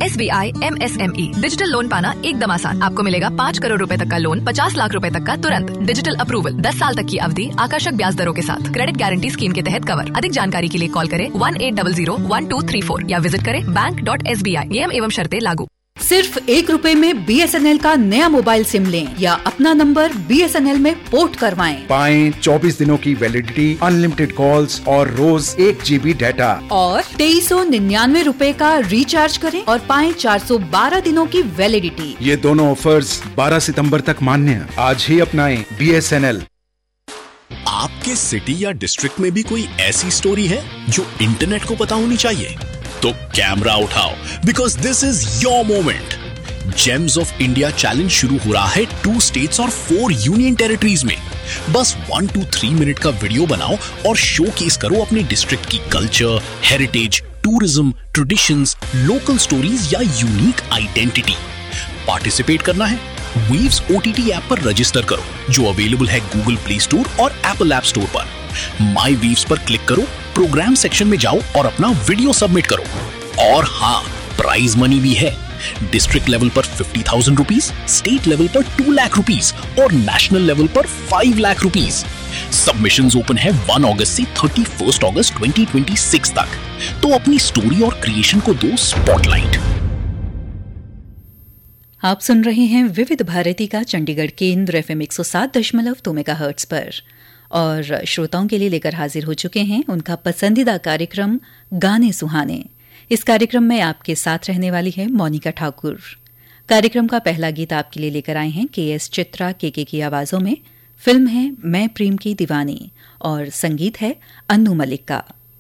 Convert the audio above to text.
SBI MSME digital loan पाना एकदम आसान। आपको मिलेगा 5 करोड़ रुपए तक का लोन, 50 लाख रुपए तक का तुरंत, डिजिटल अप्रूवल, 10 साल तक की अवधि, आकर्षक ब्याज दरों के साथ, क्रेडिट गारंटी स्कीम के तहत कवर। अधिक जानकारी के लिए कॉल करें 1800-1234 या विजिट करें bank.sbi। नियम एवं शर्तें लागू। सिर्फ ₹1 में BSNL का नया मोबाइल सिम लें या अपना नंबर BSNL में पोर्ट करवाएं। पाएं 24 दिनों की वैलिडिटी, अनलिमिटेड कॉल्स और रोज 1 GB डाटा। और ₹2399 का रिचार्ज करें और पाएं 412 दिनों की वैलिडिटी। ये दोनों ऑफर्स 12 सितंबर तक मान्य हैं। आज ही अपनाएं BSNL। आपके सिटी या डिस्ट्रिक्ट में भी कोई ऐसी स्टोरी है जो इंटरनेट को पता होनी चाहिए? तो कैमरा उठाओ, because this is your moment. James of India challenge शुरू हो रहा है 2 स्टेट्स और 4 यूनियन टेरिटरीज में। बस 1 to 3 मिनट का वीडियो बनाओ और शोकेस करो अपने डिस्ट्रिक्ट की culture, heritage, tourism, traditions, local stories या यूनिक आइडेंटिटी। पार्टिसिपेट करना है? वीव्स OTT ऐप पर रजिस्टर करो, जो अवेलेबल है गूगल प्ले स्टोर और एप्पल ऐप स्टोर पर। माई वीव्स पर क्लिक करो, प्रोग्राम सेक्शन में जाओ और अपना वीडियो सबमिट करो। और हाँ, प्राइज मनी भी है। डिस्ट्रिक्ट लेवल पर 50,000 रुपीज, स्टेट लेवल पर 2 लाख रुपीज और नेशनल लेवल पर 5 लाख रुपीज। सबमिशंस ओपन है 1 अगस्त से 31 अगस्त 2026 तक। तो अपनी स्टोरी और क्रिएशन को दो स्पॉटलाइट। आप सुन रहे हैं विविध भारती का चंडीगढ़ केंद्र FM 107.2 मेगाहर्ट्ज पर, और श्रोताओं के लिए लेकर हाजिर हो चुके हैं उनका पसंदीदा कार्यक्रम गाने सुहाने। इस कार्यक्रम में आपके साथ रहने वाली है मोनिका ठाकुर। कार्यक्रम का पहला गीत आपके लिए लेकर आए हैं KS चित्रा KK की आवाजों में। फिल्म है मैं प्रेम की दीवानी और संगीत है अन्नू मलिक का।